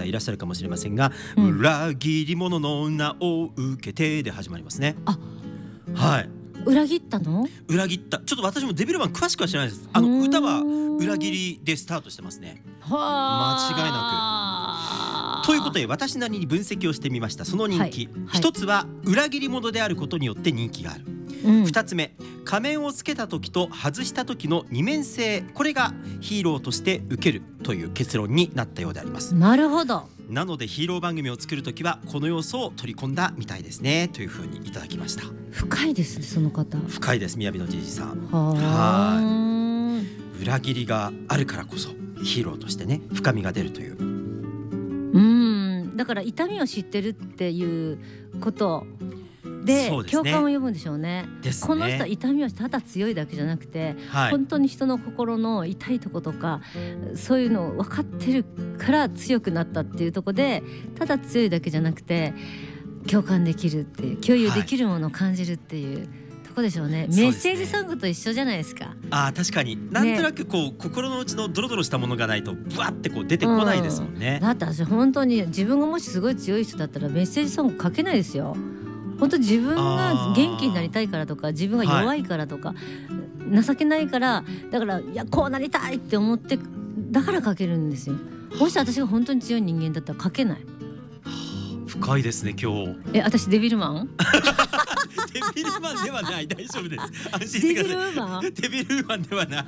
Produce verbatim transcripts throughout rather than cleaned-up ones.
いらっしゃるかもしれませんが、 うん、 裏切り者の名を受けてで始まりますね。 あ、 はい、 裏切ったの？ 裏切った。ちょっと私もデビルマン詳しくは知らないです。あの歌は裏切りでスタートしてますね。 は間違いなく。ということで私なりに分析をしてみました。その人気、 はいはい、 一つは裏切り者であることによって人気がある。 うん、 二つ目、仮面をつけた時と外した時の二面性、これがヒーローとして受けるという結論になったようであります。 なるほど。 なのでヒーロー番組を作るときはこの要素を取り込んだみたいですねというふうにいただきました。 深いですね、その方。 深いです、雅のじいじさん。 はーい、裏切りがあるからこそヒーローとしてね深みが出るという。 うん、だから痛みを知ってるっていうことで共感を呼ぶんでしょうね。 ですね。 この人は痛みをただ強いだけじゃなくて、はい、本当に人の心の痛いとことかそういうのを分かってるから強くなったっていうところで、ただ強いだけじゃなくて共感できるっていう、共有できるものを感じるっていう、はい、とこでしょうね。メッセージソングと一緒じゃないですか。 あ、確かになんとなくこう、ね、心の内のドロドロしたものがないとブワってこう出てこないですもんね、 うん、だって私本当に自分がもしすごい強い人だったらメッセージソング書けないですよ。本当自分が元気になりたいからとか、自分が弱いからとか、はい、情けないからだからいやこうなりたいって思ってだから書けるんですよ。もし私が本当に強い人間だったら書けない。 深いですね今日。 え、私デビルマンデビルマンではない、大丈夫です、安心してデビください。 ルマンデビルマンではない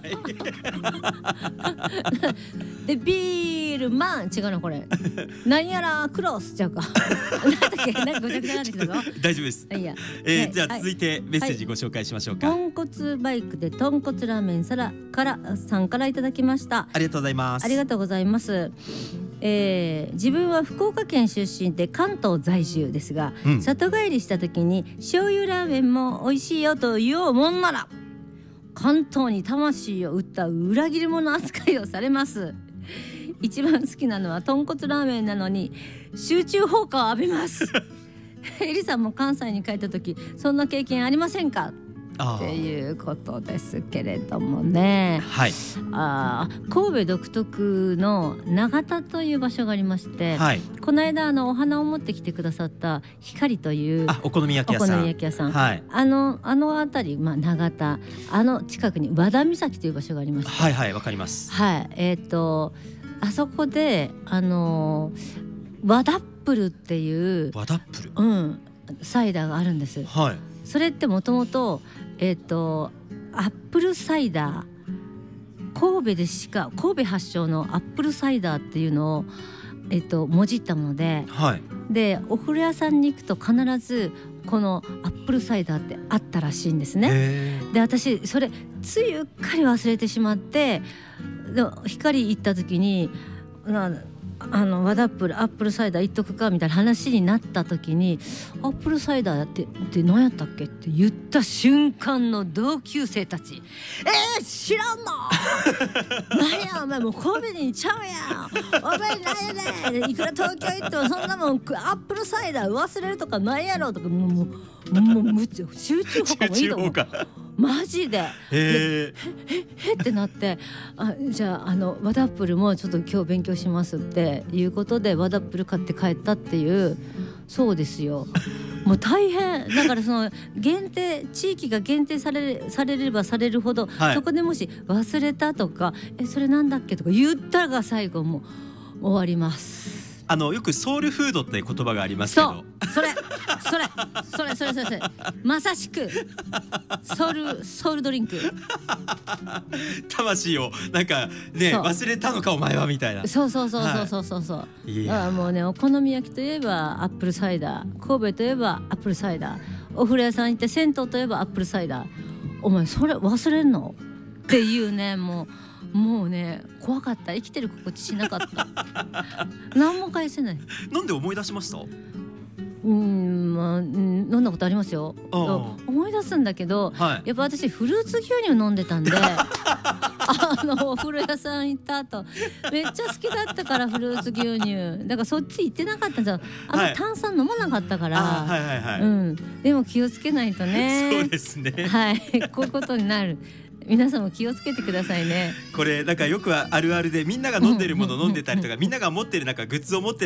デビルマン違うなこれ何やらクロスちゃうかなんだっけ、なんかごちゃごちゃになってきたぞ。 大丈夫です。 いや、 えーはい、 じゃあ続いてメッセージご紹介しましょうか。 豚骨バイクで豚骨ラーメンさらからさんからいただきました。 ありがとうございます。 ありがとうございます。えー、自分は福岡県出身で関東在住ですが、うん、里帰りした時に醤油ラーメンも美味しいよと言おうもんなら関東に魂を売った裏切り者扱いをされます。一番好きなのは豚骨ラーメンなのに集中放火を浴びますエリさんも関西に帰った時そんな経験ありませんかっていうことですけれどもね、 はい、 あ、神戸独特の長田という場所がありまして、はい、この間あのお花を持ってきてくださった光というあお好み焼き屋さん、 お好み焼き屋さん、 はい、 あのあの辺り、まあ、長田あの近くに和田岬という場所がありまして、 はいはいわかります、 はい、えーとあそこであの和ダップルっていう和ダップル、 うん、サイダーがあるんです、 はい、 それってもともとえーとアップルサイダー、神戸でしか神戸発祥のアップルサイダーっていうのを、えーともじったもので、はい、でお風呂屋さんに行くと必ずこのアップルサイダーってあったらしいんですね。で私それついうっかり忘れてしまって、で光行った時になあの和ダップルアップルサイダー行っとくかみたいな話になった時に、アップルサイダーってって何やったっけって言った瞬間の同級生たち、えー、知らんの何やお前もう神戸にちゃうやんお前何やねん、いくら東京行ってもそんなもんアップルサイダー忘れるとかないやろとか、もうもうもうむっちゃ集中砲火もいいと思うマジで、 へええってなって、あじゃあ、あの和ダップルもちょっと今日勉強しますっていうことで和ダップル買って帰ったっていう、そうですよもう大変だから、その限定地域が限定され、されればされるほど、はい、そこでもし忘れたとかえそれなんだっけとか言ったが最後もう終わります。 あのよくソウルフードって言葉がありますけど、 そうそれそれそれそれそれそれまさしくソウルソウルドリンク魂をなんかね忘れたのかお前はみたいな、 そうそうそうそうそうそうそう、はい、だからもうね、お好み焼きといえばアップルサイダー、神戸といえばアップルサイダー、お風呂屋さん行って銭湯といえばアップルサイダー、お前それ忘れんのっていうね、もうもうね怖かった、生きてる心地しなかった何も返せない。 なんで思い出しました？ うん、まあ、飲んだことありますよ。思い出すんだけど、はい、やっぱ私フルーツ牛乳飲んでたんであのお風呂屋さん行った後めっちゃ好きだったからフルーツ牛乳だからそっち行ってなかったんですよ。あんま炭酸飲まなかったから、はいはいはいはい、うん、でも気をつけないとね。 そうですね、 はい、こういうことになる。皆さんも気をつけてくださいね。 これなんかよくあるあるで、みんなが飲んでるもの飲んでたりとか、みんなが持ってるなんかグッズを持って